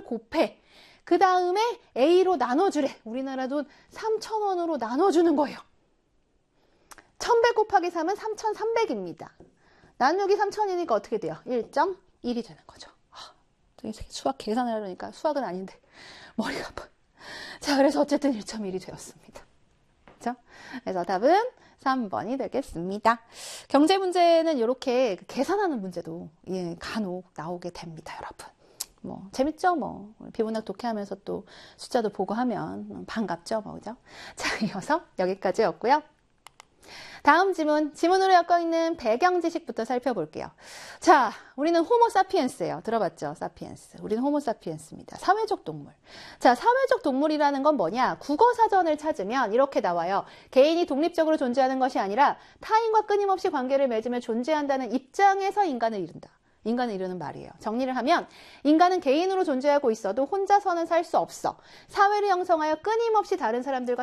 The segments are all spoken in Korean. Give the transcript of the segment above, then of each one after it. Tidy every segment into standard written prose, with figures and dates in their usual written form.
곱해. 그 다음에 A로 나눠주래. 우리나라 돈 3,000원으로 나눠주는 거예요. 1,100 곱하기 3은 3,300입니다. 나누기 3,000이니까 어떻게 돼요? 1.1이 되는 거죠. 수학 계산을 하려니까 수학은 아닌데 머리가 아파. 자, 그래서 어쨌든 1.1이 되었습니다. 그렇죠? 그래서 답은 3번이 되겠습니다. 경제 문제는 이렇게 계산하는 문제도 간혹 나오게 됩니다, 여러분. 뭐 재밌죠, 뭐 비문학 독해하면서 또 숫자도 보고 하면 반갑죠, 뭐 그죠? 자, 이어서 여기까지였고요. 다음 지문으로 엮어 있는 배경 지식부터 살펴볼게요. 자, 우리는 호모 사피엔스예요. 들어봤죠? 사피엔스. 우리는 호모 사피엔스입니다. 사회적 동물. 자, 사회적 동물이라는 건 뭐냐? 국어사전을 찾으면 이렇게 나와요. 개인이 독립적으로 존재하는 것이 아니라 타인과 끊임없이 관계를 맺으며 존재한다는 입장에서 인간을 이룬다. 인간을 이루는 말이에요. 정리를 하면 인간은 개인으로 존재하고 있어도 혼자서는 살 수 없어. 사회를 형성하여 끊임없이 다른 사람들과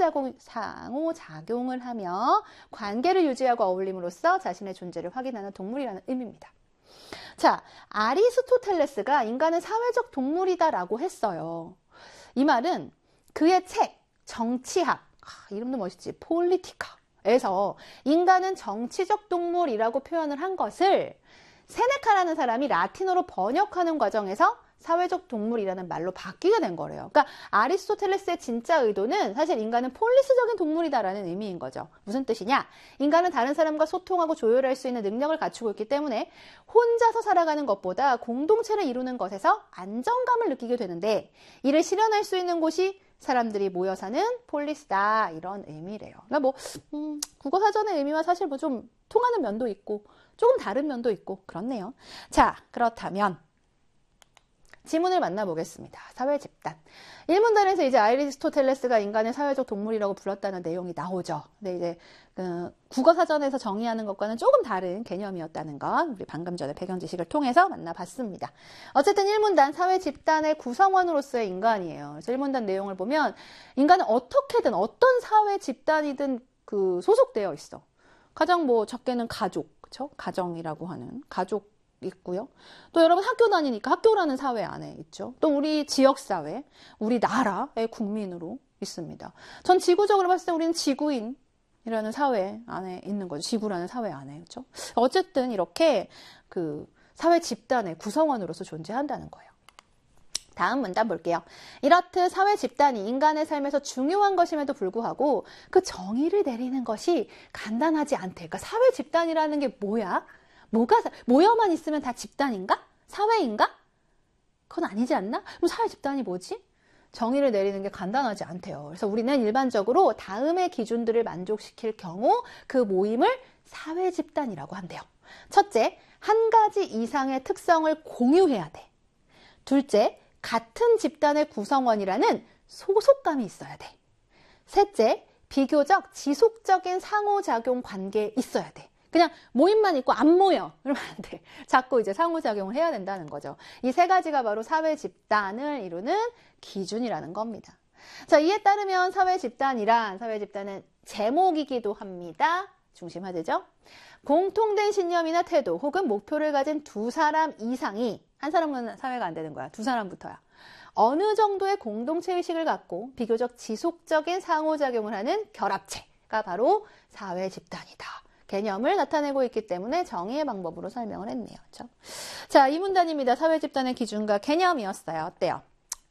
상호작용을 하며 관계를 유지하고 어울림으로써 자신의 존재를 확인하는 동물이라는 의미입니다. 자, 아리스토텔레스가 인간은 사회적 동물이다라고 했어요. 이 말은 그의 책 정치학, 이름도 멋있지, 폴리티카에서 인간은 정치적 동물이라고 표현을 한 것을 세네카라는 사람이 라틴어로 번역하는 과정에서 사회적 동물이라는 말로 바뀌게 된 거래요. 그러니까 아리스토텔레스의 진짜 의도는 사실 인간은 폴리스적인 동물이다라는 의미인 거죠. 무슨 뜻이냐? 인간은 다른 사람과 소통하고 조율할 수 있는 능력을 갖추고 있기 때문에 혼자서 살아가는 것보다 공동체를 이루는 것에서 안정감을 느끼게 되는데 이를 실현할 수 있는 곳이 사람들이 모여 사는 폴리스다, 이런 의미래요. 그러니까 뭐 국어사전의 의미와 사실 뭐 좀 통하는 면도 있고 조금 다른 면도 있고 그렇네요. 자, 그렇다면 지문을 만나보겠습니다. 사회집단. 1문단에서 이제 아리스토텔레스가 인간을 사회적 동물이라고 불렀다는 내용이 나오죠. 근데 이제 국어사전에서 정의하는 것과는 조금 다른 개념이었다는 건 우리 방금 전에 배경 지식을 통해서 만나봤습니다. 어쨌든 1문단 사회집단의 구성원으로서의 인간이에요. 그래서 1문단 내용을 보면 인간은 어떻게든 어떤 사회집단이든 소속되어 있어. 가장 뭐 적게는 가족, 그쵸? 가정이라고 하는 가족 있고요. 또 여러분 학교 다니니까 학교라는 사회 안에 있죠. 또 우리 지역사회, 우리 나라의 국민으로 있습니다. 전 지구적으로 봤을 때 우리는 지구인이라는 사회 안에 있는 거죠. 지구라는 사회 안에, 그렇죠? 어쨌든 이렇게 사회 집단의 구성원으로서 존재한다는 거예요. 다음 문단 볼게요. 이렇듯 사회 집단이 인간의 삶에서 중요한 것임에도 불구하고 그 정의를 내리는 것이 간단하지 않대. 그러니까 사회 집단이라는 게 뭐야? 모여만 있으면 다 집단인가? 사회인가? 그건 아니지 않나? 그럼 사회 집단이 뭐지? 정의를 내리는 게 간단하지 않대요. 그래서 우리는 일반적으로 다음의 기준들을 만족시킬 경우 그 모임을 사회 집단이라고 한대요. 첫째, 한 가지 이상의 특성을 공유해야 돼. 둘째, 같은 집단의 구성원이라는 소속감이 있어야 돼. 셋째, 비교적 지속적인 상호작용 관계에 있어야 돼. 그냥 모임만 있고 안 모여. 그러면 안 돼. 자꾸 이제 상호작용을 해야 된다는 거죠. 이 세 가지가 바로 사회 집단을 이루는 기준이라는 겁니다. 자, 이에 따르면 사회 집단은 제목이기도 합니다. 중심 화제죠. 공통된 신념이나 태도 혹은 목표를 가진 두 사람 이상이, 한 사람은 사회가 안 되는 거야. 두 사람부터야. 어느 정도의 공동체 의식을 갖고 비교적 지속적인 상호작용을 하는 결합체가 바로 사회 집단이다. 개념을 나타내고 있기 때문에 정의의 방법으로 설명을 했네요. 그렇죠? 자, 이 문단입니다. 사회 집단의 기준과 개념이었어요. 어때요?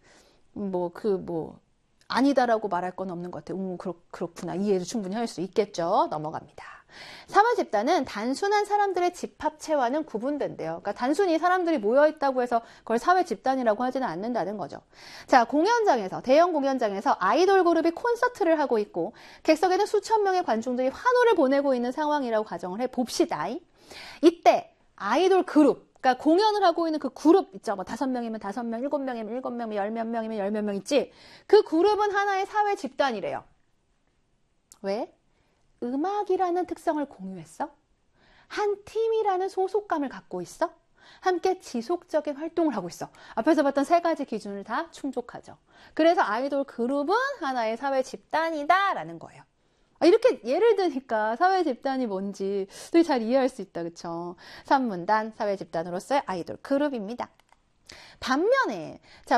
아니다라고 말할 건 없는 것 같아요. 그렇구나. 이해도 충분히 할 수 있겠죠. 넘어갑니다. 사회 집단은 단순한 사람들의 집합체와는 구분된대요. 그러니까 단순히 사람들이 모여있다고 해서 그걸 사회 집단이라고 하지는 않는다는 거죠. 자, 대형 공연장에서 아이돌 그룹이 콘서트를 하고 있고 객석에는 수천 명의 관중들이 환호를 보내고 있는 상황이라고 가정을 해봅시다. 이때 아이돌 그룹, 그러니까 공연을 하고 있는 그 그룹 있죠. 뭐 5명이면 5명, 7명이면 7명, 10몇 명이면 10몇 명 있지. 그 그룹은 하나의 사회 집단이래요. 왜? 음악이라는 특성을 공유했어? 한 팀이라는 소속감을 갖고 있어? 함께 지속적인 활동을 하고 있어. 앞에서 봤던 세 가지 기준을 다 충족하죠. 그래서 아이돌 그룹은 하나의 사회 집단이다라는 거예요. 이렇게 예를 드니까 사회 집단이 뭔지 되게 잘 이해할 수 있다. 그쵸? 3문단 사회 집단으로서의 아이돌 그룹입니다. 반면에